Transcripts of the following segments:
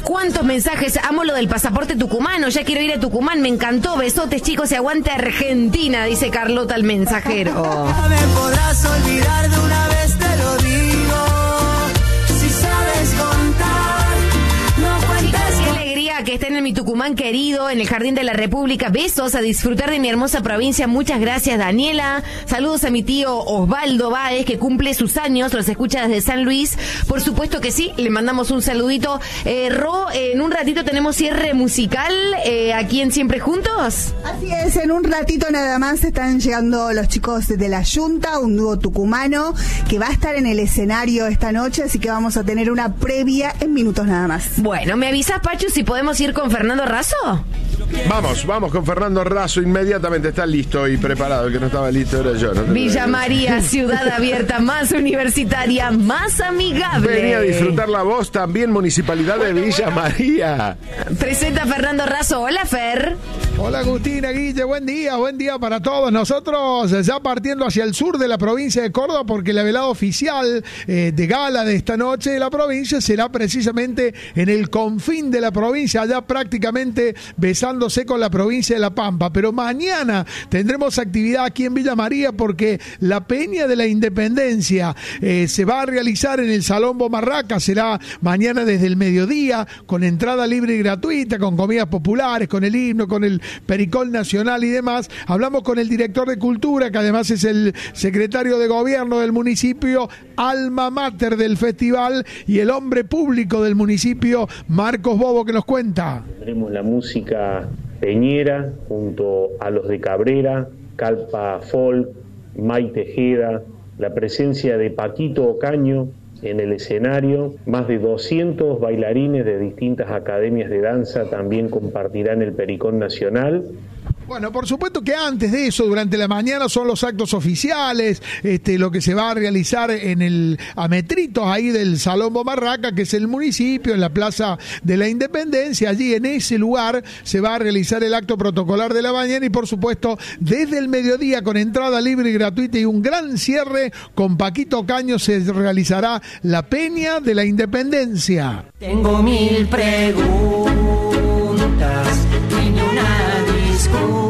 ¿Cuántos mensajes? Amo lo del pasaporte tucumano, ya quiero ir a Tucumán, me encantó. Besotes, chicos, y aguante Argentina, dice Carlota el mensajero. No me podrás olvidar de una vez, te lo digo. Si sabes contar, no cuentes. Qué alegría que estén en mi Tucumán querido, en el Jardín de la República. Besos, a disfrutar de mi hermosa provincia. Muchas gracias, Daniela. Saludos a mi tío Osvaldo Báez, que cumple sus años, los escucha desde San Luis. Por supuesto que sí, le mandamos un saludito. Ro, en un ratito tenemos cierre musical aquí en Siempre Juntos. Así es, en un ratito nada más están llegando los chicos de la Yunta, un dúo tucumano que va a estar en el escenario esta noche, así que vamos a tener una previa en minutos nada más. Bueno, ¿me avisas, Pachu, si podemos ir con Fernando Razo? Vamos con Fernando Razo inmediatamente. Está listo y preparado. El que no estaba listo era yo. ¿No? Villa María, ciudad abierta, más universitaria, más amigable. Venía a disfrutar la voz también, Municipalidad de Villa María. Presenta Fernando Razo. Hola, Fer. Hola, Agustina, Guille, buen día para todos. Nosotros ya partiendo hacia el sur de la provincia de Córdoba, porque la velada oficial de gala de esta noche de la provincia será precisamente en el confín de la provincia, allá prácticamente besándose con la provincia de La Pampa. Pero mañana tendremos actividad aquí en Villa María, porque la Peña de la Independencia se va a realizar en el Salón Bomarraca. Será mañana desde el mediodía, con entrada libre y gratuita, con comidas populares, con el himno, con el Pericol Nacional y demás. Hablamos con el director de Cultura, que además es el secretario de Gobierno del municipio, alma mater del festival, y el hombre público del municipio, Marcos Bobo, que nos cuenta. Tendremos la música peñera junto a los de Cabrera, Calpa Folk, May Tejeda, la presencia de Paquito Ocaño en el escenario. Más de 200 bailarines de distintas academias de danza también compartirán el Pericón Nacional. Bueno, por supuesto que antes de eso, durante la mañana, son los actos oficiales, lo que se va a realizar en el ametritos ahí del Salón Bomarraca, que es el municipio, en la Plaza de la Independencia. Allí en ese lugar se va a realizar el acto protocolar de la mañana, y por supuesto desde el mediodía, con entrada libre y gratuita y un gran cierre con Paquito Caño, se realizará la Peña de la Independencia. Tengo 1000 preguntas y ni una disculpa.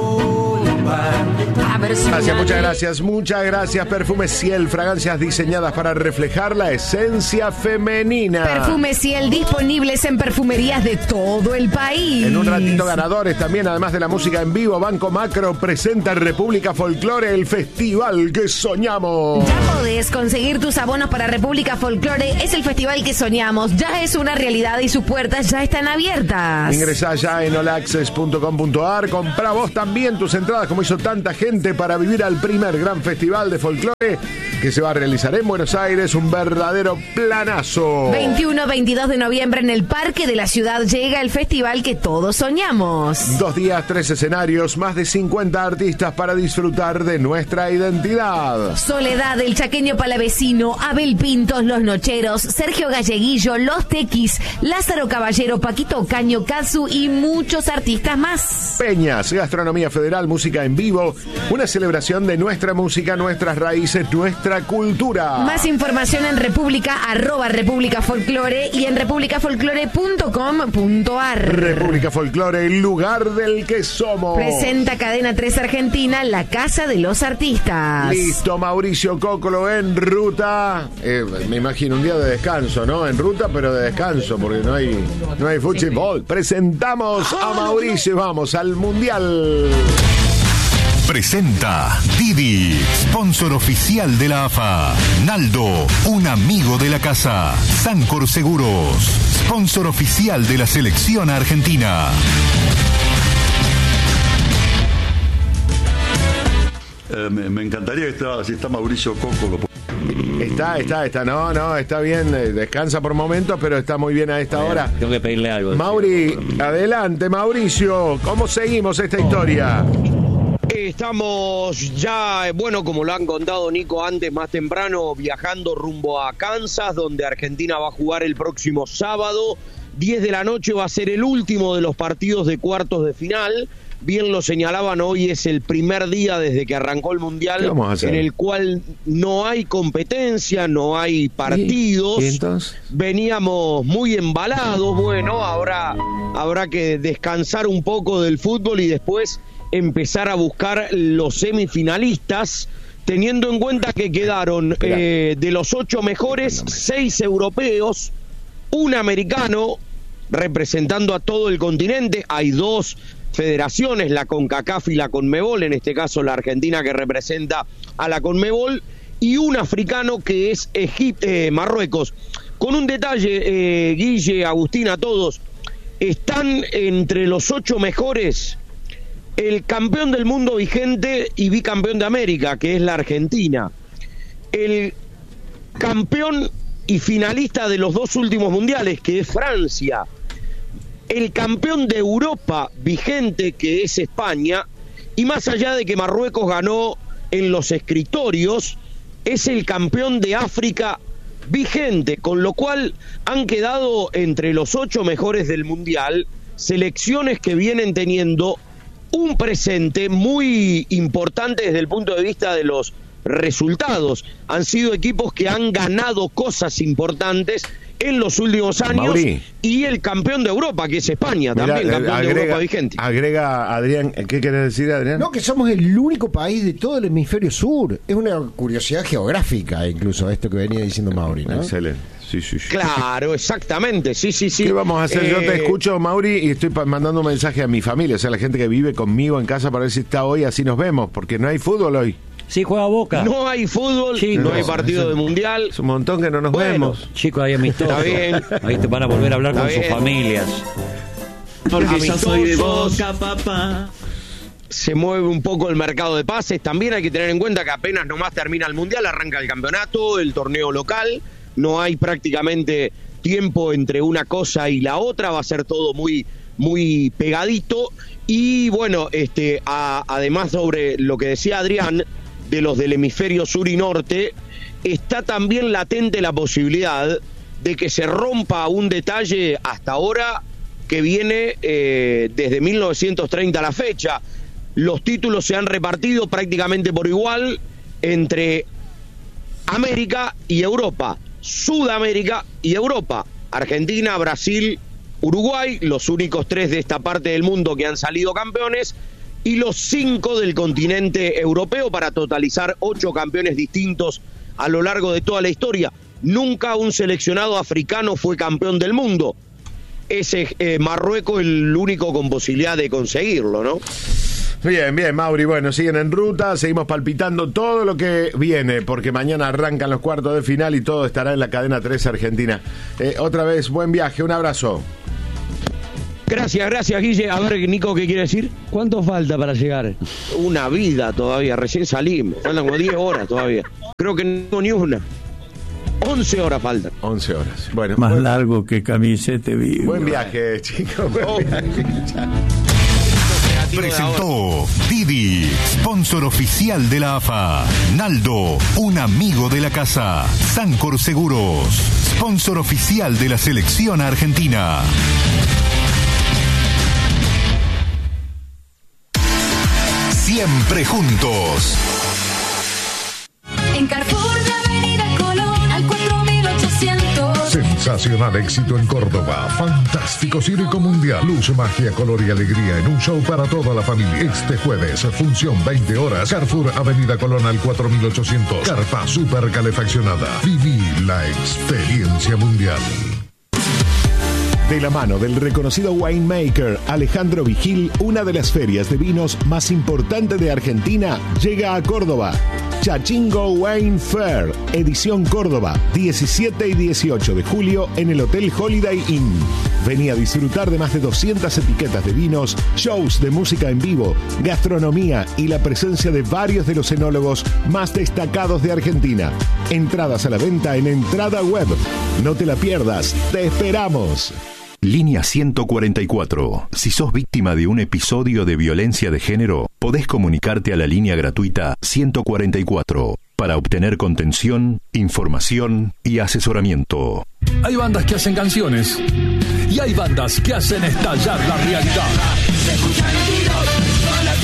A ver si Muchas gracias. Perfume Ciel, fragancias diseñadas para reflejar la esencia femenina. Perfume Ciel, disponibles en perfumerías de todo el país. En un ratito ganadores también, además de la música en vivo. Banco Macro presenta República Folklore, el festival que soñamos. Ya podés conseguir tus abonos para República Folklore. Es el festival que soñamos. Ya es una realidad y sus puertas ya están abiertas. Ingresá ya en olaccess.com.ar. Comprá vos también tus entradas, como hizo tanta gente, para vivir al primer gran festival de folclore que se va a realizar en Buenos Aires. Un verdadero planazo. 21-22 de noviembre en el Parque de la Ciudad llega el festival que todos soñamos. 2 días, 3 escenarios, más de 50 artistas para disfrutar de nuestra identidad. Soledad, el Chaqueño Palavecino, Abel Pintos, Los Nocheros, Sergio Galleguillo, Los Tequis, Lázaro Caballero, Paquito Ocaño, Kazu y muchos artistas más. Peñas, gastronomía federal, música en vivo, una celebración de nuestra música, nuestras raíces, nuestra cultura. Más información en República, @República Folklore, y en republicafolklore.com.ar. República Folklore, el lugar del que somos. Presenta Cadena 3 Argentina, la casa de los artistas. Listo, Mauricio Cocolo en ruta. Me imagino un día de descanso, ¿no? En ruta, pero de descanso, porque no hay fútbol. Presentamos a Mauricio y vamos al Mundial. Presenta Didi, sponsor oficial de la AFA. Naldo, un amigo de la casa. Sancor Seguros, sponsor oficial de la selección argentina. Me encantaría que si está Mauricio Cocolo. Está, no, está bien, descansa por momentos, pero está muy bien a esta hora. Tengo que pedirle algo. Mauri, adelante, Mauricio, ¿cómo seguimos esta historia? Estamos ya, como lo han contado Nico antes, más temprano, viajando rumbo a Kansas, donde Argentina va a jugar el próximo sábado. 10 de la noche va a ser el último de los partidos de cuartos de final. bien lo señalaban, hoy es el primer día desde que arrancó el Mundial en el cual no hay competencia, no hay partidos. ¿Y entonces? Veníamos muy embalados. Bueno, ahora habrá que descansar un poco del fútbol y después empezar a buscar los semifinalistas, teniendo en cuenta que quedaron de los 8 mejores, 6 europeos, un americano representando a todo el continente. Hay 2 federaciones, la CONCACAF y la CONMEBOL, en este caso la Argentina que representa a la CONMEBOL, y un africano que es Marruecos. Con un detalle, Guille, Agustín, a todos, están entre los 8 mejores el campeón del mundo vigente y bicampeón de América, que es la Argentina, el campeón y finalista de los 2 últimos mundiales, que es Francia, el campeón de Europa vigente, que es España, y más allá de que Marruecos ganó en los escritorios, es el campeón de África vigente, con lo cual han quedado entre los 8 mejores del Mundial, selecciones que vienen teniendo un presente muy importante desde el punto de vista de los resultados. Han sido equipos que han ganado cosas importantes en los últimos años. Mauri. Y el campeón de Europa, que es España, también campeón de Europa vigente. Agrega Adrián, ¿qué querés decir, Adrián? No, que somos el único país de todo el hemisferio sur. Es una curiosidad geográfica, incluso, esto que venía diciendo Mauri, ¿no? Excelente. Sí. Claro, exactamente, sí. ¿Qué vamos a hacer? Yo te escucho, Mauri, y estoy mandando un mensaje a mi familia, o sea, la gente que vive conmigo en casa, para ver si está hoy, así nos vemos, porque no hay fútbol hoy. Sí, juega Boca. No hay fútbol, no hay partido de mundial. Es un montón que no nos vemos. Chicos, hay amistosos. Está bien. Ahí te van a volver a hablar con sus familias. Porque yo soy de Boca, papá. Se mueve un poco el mercado de pases. También hay que tener en cuenta que apenas nomás termina el mundial, arranca el campeonato, el torneo local. No hay prácticamente tiempo entre una cosa y la otra. Va a ser todo muy, muy pegadito. Y bueno, además sobre lo que decía Adrián, de los del hemisferio sur y norte, está también latente la posibilidad de que se rompa un detalle hasta ahora que viene desde 1930 a la fecha. Los títulos se han repartido prácticamente por igual entre América y Europa, Sudamérica y Europa, Argentina, Brasil, Uruguay, los únicos 3 de esta parte del mundo que han salido campeones, y los 5 del continente europeo, para totalizar 8 campeones distintos a lo largo de toda la historia. Nunca un seleccionado africano fue campeón del mundo. Ese Marruecos el único con posibilidad de conseguirlo, ¿no? Bien, Mauri. Bueno, siguen en ruta, seguimos palpitando todo lo que viene, porque mañana arrancan los cuartos de final y todo estará en la cadena 3 Argentina. Otra vez, buen viaje, un abrazo. Gracias, Guille. A ver, Nico, ¿qué quiere decir? ¿Cuánto falta para llegar? Una vida todavía, recién salimos. Faltan como 10 horas todavía. Creo que no ni una. 11 horas faltan. 11 horas. Bueno. Más largo que camisete vivo. Buen viaje, chicos. Buen viaje. Presentó Didi, sponsor oficial de la AFA. Naldo, un amigo de la casa. Sancor Seguros, sponsor oficial de la selección argentina. Siempre juntos. En Carrefour de Avenida Colón al 4800. Sensacional éxito en Córdoba. Fantástico circo mundial. Luz, magia, color y alegría en un show para toda la familia. Este jueves, función 20 horas. Carrefour Avenida Colón al 4800. Carpa super calefaccionada. Viví la experiencia mundial. De la mano del reconocido winemaker Alejandro Vigil, una de las ferias de vinos más importantes de Argentina llega a Córdoba. Chachingo Wine Fair, edición Córdoba, 17 y 18 de julio en el Hotel Holiday Inn. Vení a disfrutar de más de 200 etiquetas de vinos, shows de música en vivo, gastronomía y la presencia de varios de los enólogos más destacados de Argentina. Entradas a la venta en Entrada Web. No te la pierdas, te esperamos. Línea 144. Si sos víctima de un episodio de violencia de género, podés comunicarte a la línea gratuita 144 para obtener contención, información y asesoramiento. Hay bandas que hacen canciones y hay bandas que hacen estallar la realidad. Se escuchan latidos.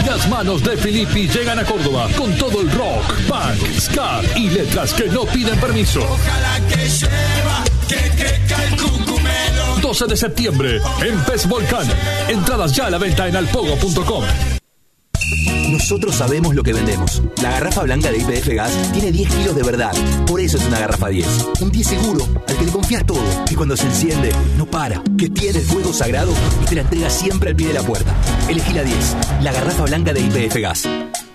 Las manos de Filippi llegan a Córdoba con todo el rock, punk, ska y letras que no piden permiso. Ojalá que llueva, que cae el cucumelo. 12 de septiembre en Pez Volcán. Entradas ya a la venta en alpogo.com. Nosotros sabemos lo que vendemos. La garrafa blanca de YPF Gas tiene 10 kilos de verdad. Por eso es una garrafa 10. Un 10 seguro, al que le confías todo. Que cuando se enciende, no para. Que tiene el fuego sagrado y te la entrega siempre al pie de la puerta. Elegí la 10. La garrafa blanca de YPF Gas.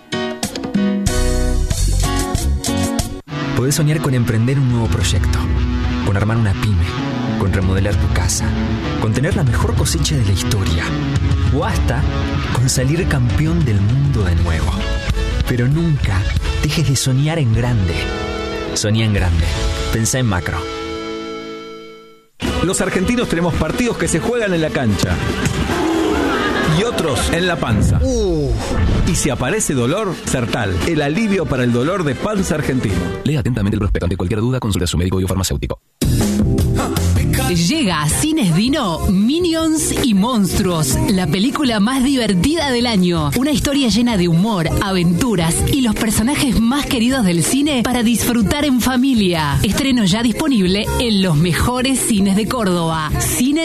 Podés soñar con emprender un nuevo proyecto. Con armar una pyme. Con remodelar tu casa. Con tener la mejor cosecha de la historia. O hasta con salir campeón del mundo de nuevo. Pero nunca dejes de soñar en grande. Soñá en grande. Pensá en macro. Los argentinos tenemos partidos que se juegan en la cancha y otros en la panza. Y si aparece dolor, Sertal, el alivio para el dolor de panza argentino. Lea atentamente el prospecto. Ante cualquier duda, consulte a su médico biofarmacéutico. Llega a Cines Dino Minions y Monstruos, la película más divertida del año. Una historia llena de humor, aventuras y los personajes más queridos del cine para disfrutar en familia. Estreno ya disponible en los mejores cines de Córdoba. Cine